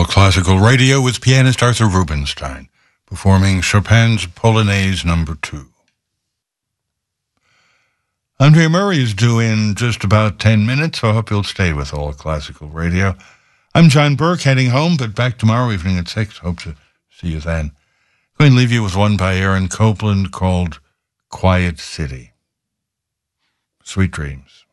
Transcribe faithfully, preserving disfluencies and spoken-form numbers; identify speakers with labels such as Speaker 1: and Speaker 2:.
Speaker 1: Classical Radio with pianist Arthur Rubinstein, performing Chopin's Polonaise Number Two. Andrea Murray is due in just about ten minutes, so I hope you'll stay with All Classical Radio. I'm John Burke, heading home, but back tomorrow evening at six. Hope to see you then. I'm going to leave you with one by Aaron Copland called Quiet City. Sweet dreams.